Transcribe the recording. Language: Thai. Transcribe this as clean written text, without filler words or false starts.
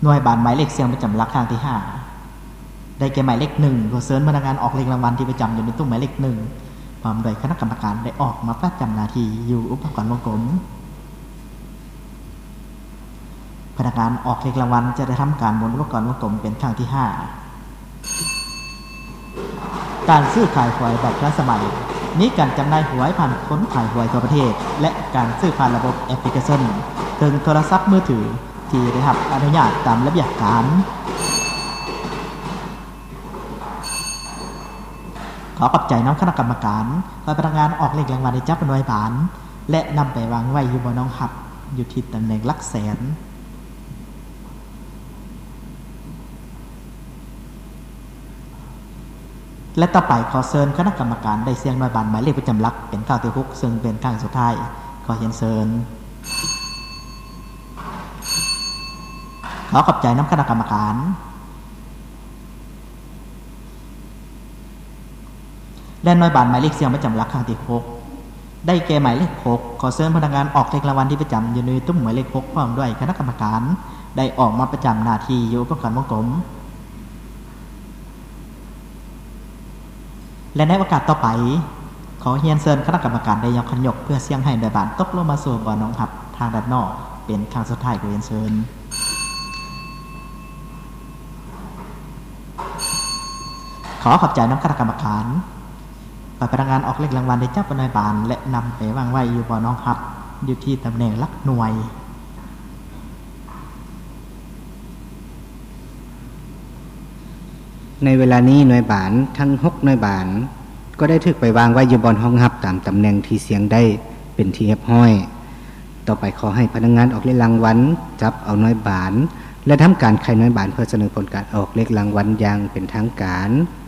หน่วยบานหมายเลขเสียงประจำหลักทางที่5ได้แก่หมายเลข1ขอเชิญพนักงานออกเลขรางวัลที่ประจำอยู่ในตู้หมายเลข1พร้อมโดยคณะกรรมการได้ออกมาประจำหน้าที่อยู่อุปกรณ์วงกลมพนักงานออกเลขรางวัลจะได้ทำการหมุนอุปกรณ์วงกลมเป็นครั้งที่5การซื้อขายหวยแบบทันสมัยนี้การจำหน่ายหวยผ่านค้นขายหวยทั่วประเทศและการซื้อผ่านระบบแอปพลิเคชันถึงโทรศัพท์มือถือที่ได้รับอนุญาตตามระเบียบการขอขอบใจน้องคณะกรรมการและพนักงานออกเลขรางวัลในจับเป็นหน่วยบานและนำไปวางไว้อยู่บนน้องหับอยู่ที่ตำแหน่งหลักแสนและต่อไปขอเชิญคณะกรรมการได้เสี่ยงหน่วยบานหมายเลขประจำหลักเป็นข้าวที่6ซึ่งเป็นครั้งสุดท้ายขอเรียนเชิญขอขอบใจน้ำคณะกรรมการและหน่วยบานหมายเลขเสี่ยงประจำหลักครั้งที่6ได้แก่หมายเลข6ขอเชิญพนักงานออกเลขรางวัลที่ประจำอยู่ในตู้หมายเลข6พร้อมด้วยคณะกรรมการได้ออกมาประจำหน้าที่อยู่กับการวงกลมและในโอกาสต่อไปขอเรียนเชิญคณะกรรมการได้ยกขันยกเพื่อเสี่ยงให้หน่วยบานตกลงมาสู่บ่อน้องหับทางด้านนอกเป็นครั้งสุดท้ายขอเรียนเชิญขอขอบใจน้ำคณะกรรมการฝ่ายพนักงานออกเลขรางวัลได้จับหน่วยบานและนำไปวางไว้อยู่บ่อน้องหับอยู่ที่ตำแหน่งหลักหน่วยในเวลานี้หน่วยบานทั้ง6หน่วยบานก็ได้ถูกไปวางไว้อยู่บนห้องหับตามตำแหน่งที่เสียงได้เป็นที่เรียบร้อยต่อไปขอให้พนักงานออกเลขรางวัลจับเอาหน่วยบานและทำการไขหน่วยบานเพื่อเสนอผลการออกเลขรางวัลอย่างเป็นทางการ